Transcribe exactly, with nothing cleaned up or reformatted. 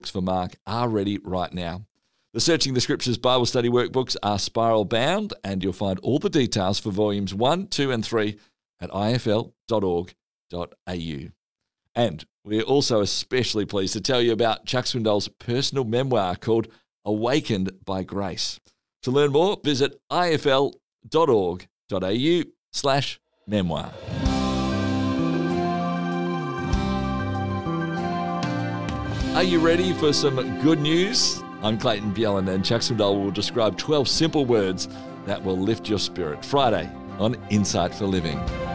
for Mark are ready right now. The Searching the Scriptures Bible Study workbooks are spiral bound, and you'll find all the details for volumes one, two, and three at I F L dot org dot A U. And we're also especially pleased to tell you about Chuck Swindoll's personal memoir called Awakened by Grace. To learn more, visit I F L dot org dot A U slash memoir. Are you ready for some good news? I'm Clayton Bjelland, and Chuck Swindoll will describe twelve simple words that will lift your spirit. Friday on Insight for Living.